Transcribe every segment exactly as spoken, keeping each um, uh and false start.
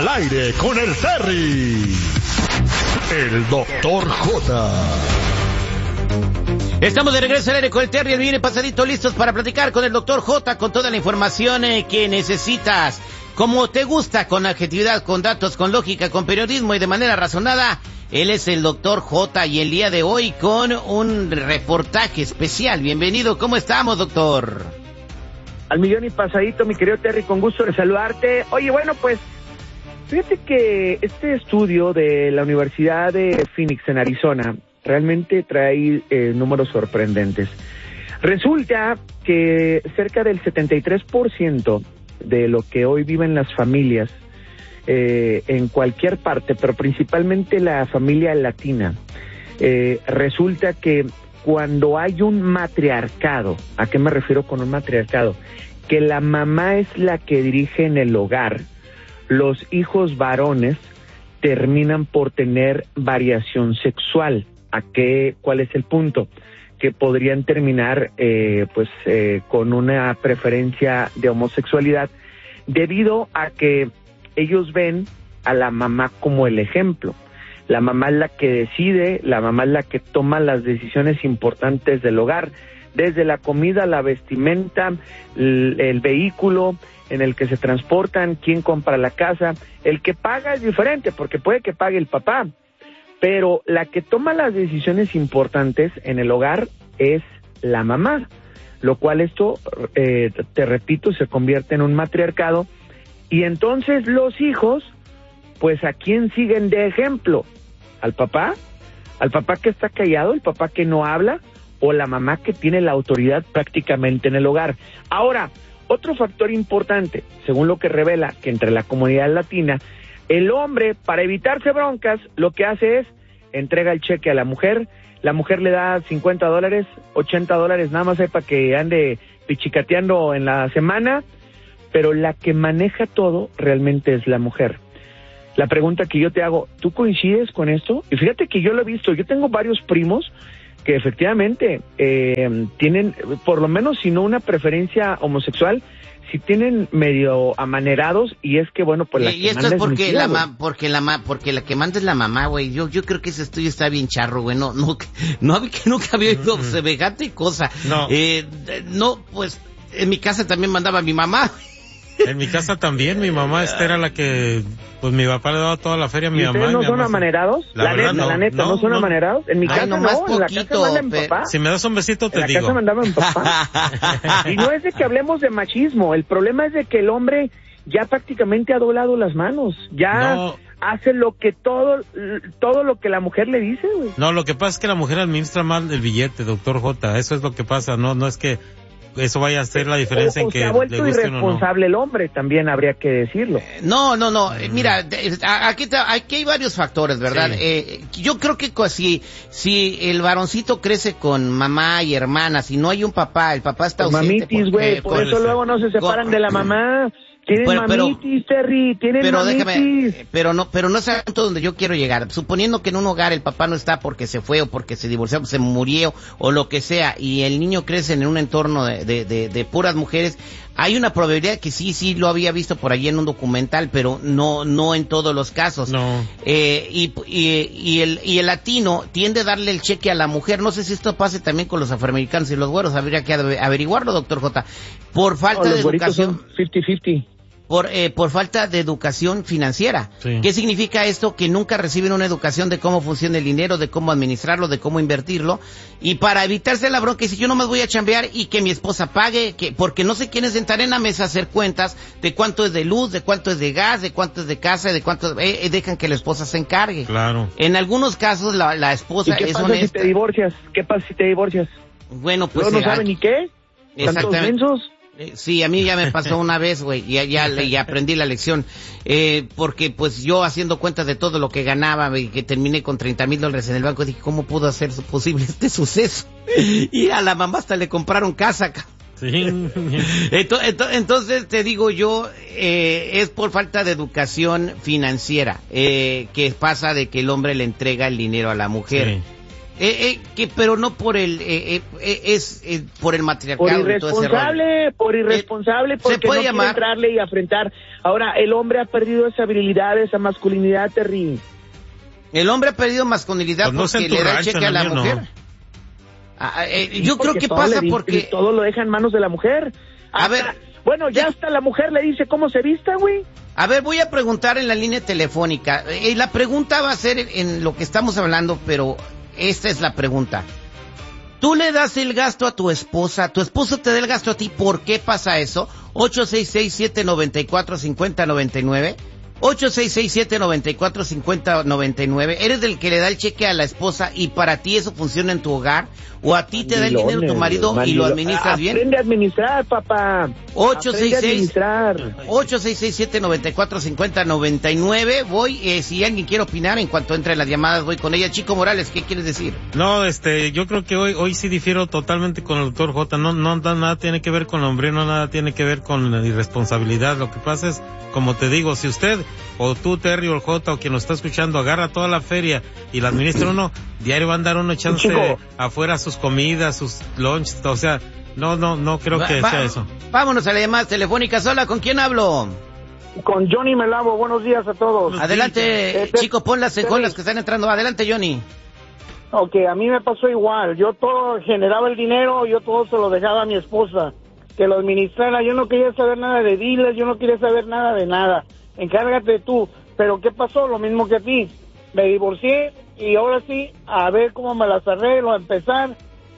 Al aire con el Terry. El doctor J. Estamos de regreso al aire con el Terry, el viene pasadito, listos para platicar con el doctor J, con toda la información eh, que necesitas, como te gusta, con objetividad, con datos, con lógica, con periodismo y de manera razonada. Él es el doctor J y el día de hoy con un reportaje especial. Bienvenido, ¿cómo estamos, doctor? Al millón y pasadito, mi querido Terry, con gusto de saludarte. Oye, bueno, pues, fíjate que este estudio de la Universidad de Phoenix en Arizona realmente trae eh, números sorprendentes. Resulta que cerca del setenta y tres por ciento de lo que hoy viven las familias eh, en cualquier parte, pero principalmente la familia latina, eh, resulta que cuando hay un matriarcado, ¿a qué me refiero con un matriarcado? Que la mamá es la que dirige en el hogar, los hijos varones terminan por tener variación sexual. ¿A qué? ¿Cuál es el punto? Que podrían terminar eh, pues eh, con una preferencia de homosexualidad debido a que ellos ven a la mamá como el ejemplo. La mamá es la que decide, la mamá es la que toma las decisiones importantes del hogar, desde la comida, la vestimenta, el, el vehículo en el que se transportan, quién compra la casa. El que paga es diferente, porque puede que pague el papá, pero la que toma las decisiones importantes en el hogar es la mamá, lo cual esto, eh, te repito, se convierte en un matriarcado, y entonces los hijos, pues ¿a quién siguen de ejemplo? ¿Al papá? ¿Al papá que está callado, el papá que no habla, o la mamá que tiene la autoridad prácticamente en el hogar? Ahora, otro factor importante, según lo que revela que entre la comunidad latina, el hombre, para evitarse broncas, lo que hace es entrega el cheque a la mujer, la mujer le da cincuenta dólares, ochenta dólares, nada más ahí para que ande pichicateando en la semana, pero la que maneja todo realmente es la mujer. La pregunta que yo te hago, ¿tú coincides con esto? Y fíjate que yo lo he visto, yo tengo varios primos que efectivamente eh, tienen, por lo menos si no una preferencia homosexual, si tienen medio amanerados, y es que bueno, pues la y que esto es porque es la ma- ma porque la ma porque la que manda es la mamá, güey. Yo yo creo que ese estudio está bien charro, güey. No no no había que nunca había oído mm-hmm. semejante cosa. No. Eh, no, pues en mi casa también mandaba mi mamá. En mi casa también, mi mamá esta era la que, pues mi papá le daba toda la feria a mi ¿Y mamá. ustedes no mi son mamá amanerados? La La, verdad, neta, no, la neta, ¿no, no, son no. amanados? En mi Ay, casa no, no, más en la poquito, casa manda mi pero- papá. Si me das un besito te En la digo. casa mandaba mi papá. Y no es de que hablemos de machismo, el problema es de que el hombre ya prácticamente ha doblado las manos, ya No. hace lo que todo, todo lo que la mujer le dice, güey. No, lo que pasa es que la mujer administra mal el billete, doctor J. Eso es lo que pasa. No, no es que eso vaya a ser la diferencia o, o en que se ha vuelto le guste o no. irresponsable el hombre, también habría que decirlo. No, no, no. Eh, Mira, de- a- aquí, te- aquí hay varios factores, ¿verdad? Sí. Eh, yo creo que co- si, si el varoncito crece con mamá y hermanas y no hay un papá, el papá está Pues ausente. mamitis, güey, porque- por puede eso ser. luego no se separan Con- de la mamá. Tienen Pero- pero- mamitis, Terry, tienen Pero mamitis. déjame, pero no, pero no es el punto donde yo quiero llegar. Suponiendo que en un hogar el papá no está porque se fue o porque se divorció, o se murió o lo que sea, y el niño crece en un entorno de, de, de, de puras mujeres, hay una probabilidad que sí, sí lo había visto por allí en un documental, pero no, no en todos los casos. No. Eh, y, y, y el, y el latino tiende a darle el cheque a la mujer. No sé si esto pase también con los afroamericanos y los güeros, habría que averiguarlo, doctor J. Por falta No, de los güeritos educación. son cincuenta cincuenta. Por, eh, por falta de educación financiera. Sí. ¿Qué significa esto? Que nunca reciben una educación de cómo funciona el dinero, de cómo administrarlo, de cómo invertirlo. Y para evitarse la bronca, si yo nomás voy a chambear y que mi esposa pague, que porque no se quieren sentar en la mesa a hacer cuentas de cuánto es de luz, de cuánto es de gas, de cuánto es de casa, de cuánto... Eh, eh, dejan que la esposa se encargue. Claro. En algunos casos la, la esposa ¿Y qué es pasa honesta. si te divorcias? ¿Qué pasa si te divorcias? Bueno, pues... Luego no eh, saben ni qué. ¿Tantos Exactamente. mensos? Eh, Sí, a mí ya me pasó una vez, güey, ya, ya, ya aprendí la lección, eh, porque pues yo haciendo cuenta de todo lo que ganaba y que terminé con treinta mil dólares en el banco, dije, ¿cómo pudo hacer posible este suceso? Y a la mamá hasta le compraron casa, ca- Sí. Ento- ento- Entonces te digo yo, eh, es por falta de educación financiera, eh, que pasa de que el hombre le entrega el dinero a la mujer. Sí. Eh, eh, que, pero no por el, eh, eh, eh, es eh, por el matriarcado. Por irresponsable, por irresponsable, eh, porque se puede no llamar... quiere entrarle y afrontar. Ahora, el hombre ha perdido esa virilidad, esa masculinidad, Terry. El hombre ha perdido masculinidad pues no porque le da el cheque a la mujer. No. Ah, eh, sí, yo creo que pasa le, porque... Todo lo deja en manos de la mujer. A hasta, ver... Bueno, ya hasta la mujer le dice cómo se vista, güey. A ver, voy a preguntar en la línea telefónica. Eh, la pregunta va a ser en lo que estamos hablando, pero esta es la pregunta. Tú le das el gasto a tu esposa, tu esposo te da el gasto a ti, ¿por qué pasa eso? ocho seis seis, siete nueve cuatro, cinco cero nueve nueve ocho seis seis, siete nueve cuatro, cinco cero nueve nueve. ¿Eres del que le da el cheque a la esposa y para ti eso funciona en tu hogar? ¿O a ti te da el dinero tu marido Mandilón. y lo administras bien? Aprende a administrar, papá. ocho seis seis, siete nueve cuatro, cinco cero nueve nueve. Voy, eh, si alguien quiere opinar en cuanto entre las llamadas, voy con ella. Chico Morales, ¿qué quieres decir? No, este, yo creo que hoy hoy sí difiero totalmente con el doctor J. No, no, nada tiene que ver con el hombre, no nada tiene que ver con la irresponsabilidad. Lo que pasa es, como te digo, si usted, o tú, Terry, o el J, o quien nos está escuchando, agarra toda la feria y la administra uno, diario va a andar uno echándose Chico. afuera sus comidas, sus lunches, o sea, no, no, no creo que va, sea va, eso. Vámonos a las llamadas telefónicas. Hola, ¿con quién hablo? Con Johnny Melavo, buenos días a todos. Adelante, eh, Chico, pon las cejolas que están entrando. Adelante, Johnny. Ok, a mí me pasó igual. Yo todo generaba el dinero, yo todo se lo dejaba a mi esposa, que lo administrara. Yo no quería saber nada de dealers, yo no quería saber nada de nada. Encárgate tú. Pero ¿qué pasó? Lo mismo que a ti. Me divorcié y ahora sí, a ver cómo me las arreglo, a empezar.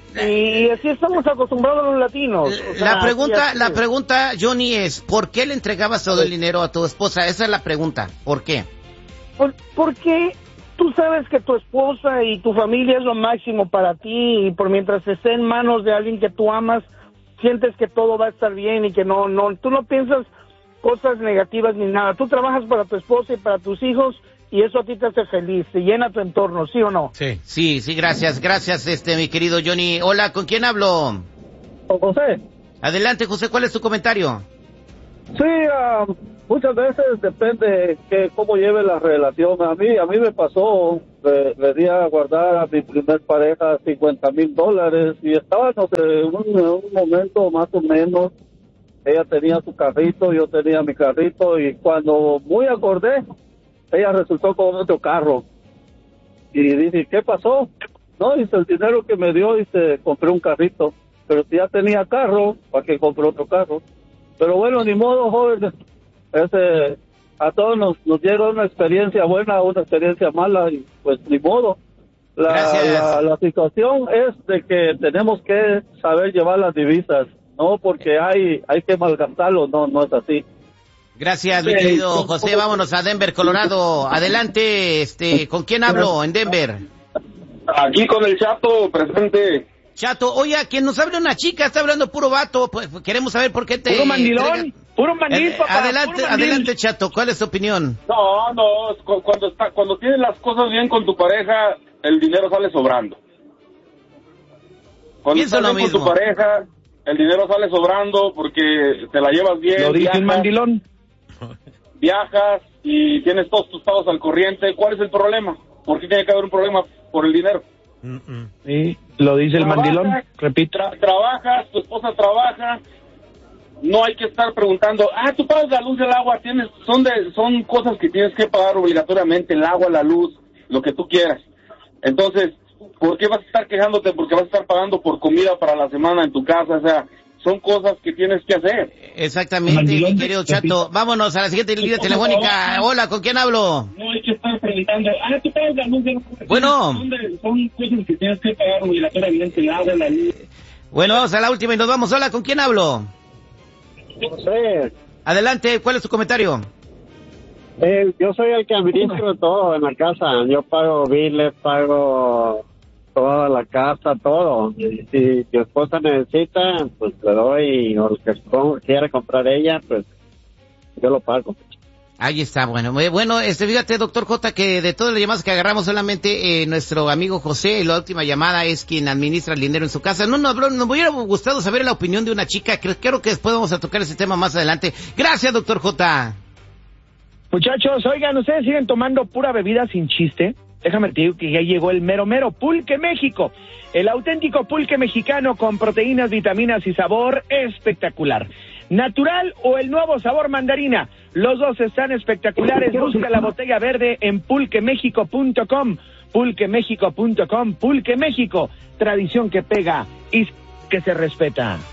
Y así estamos acostumbrados los latinos. O sea, la pregunta, la pregunta, Johnny, es ¿por qué le entregabas todo el dinero a tu esposa? Esa es la pregunta. ¿Por qué? Por, porque tú sabes que tu esposa y tu familia es lo máximo para ti, y por mientras esté en manos de alguien que tú amas, sientes que todo va a estar bien y que no, no, tú no piensas cosas negativas ni nada. Tú trabajas para tu esposa y para tus hijos, y eso a ti te hace feliz, te llena tu entorno, ¿sí o no? Sí, sí, sí, gracias, gracias, este, mi querido Johnny. Hola, ¿con quién hablo? Con José. Adelante, José, ¿cuál es tu comentario? Sí, uh, muchas veces depende que cómo lleve la relación. A mí, a mí me pasó, le, le di a guardar a mi primer pareja cincuenta mil dólares y estábamos en un, en un momento más o menos, ella tenía su carrito, yo tenía mi carrito, y cuando muy acordé, ella resultó con otro carro. Y dije, ¿qué pasó? No, dice, el dinero que me dio, dice, compré un carrito. Pero si ya tenía carro, ¿para qué compré otro carro? Pero bueno, ni modo, joven. Ese, a todos nos, nos llega una experiencia buena, una experiencia mala, y pues ni modo. La, la, la situación es de que tenemos que saber llevar las divisas, no porque hay, hay que malgastarlo, no, no es así. Gracias, mi querido José. Vámonos a Denver, Colorado. Adelante, este, ¿con quién hablo en Denver? Aquí con el Chato, presente. Chato, oye, quien nos habla una chica, está hablando puro vato, pues queremos saber por qué te... Puro mandilón, entrega... puro mandil, eh, papá. Adelante, puro mandil. adelante, Chato, ¿cuál es tu opinión? No, no, cuando está, cuando tienes las cosas bien con tu pareja, el dinero sale sobrando. Cuando Pienso estás lo bien mismo. con tu pareja, el dinero sale sobrando porque te la llevas bien. Lo dice viajas, un mandilón. Viajas y tienes todos tus pagos al corriente. ¿Cuál es el problema? ¿Por qué tiene que haber un problema por el dinero? Mm-mm. Sí, lo dice el Trabajas, mandilón, repito. Tra trabajas, tu esposa trabaja, no hay que estar preguntando, ah, tú pagas la luz y el agua, tienes, son de, son cosas que tienes que pagar obligatoriamente, el agua, la luz, lo que tú quieras. Entonces, ¿por qué vas a estar quejándote? Porque vas a estar pagando por comida para la semana en tu casa, o sea, son cosas que tienes que hacer. Exactamente, mandilón, mi querido Chato. Vámonos a la siguiente línea telefónica. Hola, ¿con quién hablo? No hay que estar preguntando, ah, tú pagas la luz y el agua. Bueno. Son, de, son cosas que tienes que pagar obligatoriamente, el agua, la luz. Bueno, vamos a la última y nos vamos. Hola, ¿con quién hablo? José. Adelante, ¿cuál es tu comentario? Eh, yo soy el que administro todo en la casa. Yo pago biles, pago toda la casa, todo. Y si mi esposa necesita, pues le doy, o lo que quiera comprar ella, pues yo lo pago. Ahí está, bueno, muy bueno, este, fíjate, doctor J, que de todas las llamadas que agarramos solamente eh, nuestro amigo José, la última llamada es quien administra el dinero en su casa. No, no, nos hubiera gustado saber la opinión de una chica, creo, creo que después vamos a tocar ese tema más adelante. Gracias, doctor J. Muchachos, oigan, ¿ustedes siguen tomando pura bebida sin chiste? déjame te digo que ya llegó el mero mero Pulque México, el auténtico pulque mexicano con proteínas, vitaminas y sabor espectacular. Natural o el nuevo sabor mandarina, los dos están espectaculares. Busca la botella verde en pulque méxico punto com, pulque méxico punto com. Pulque México, tradición que pega y que se respeta.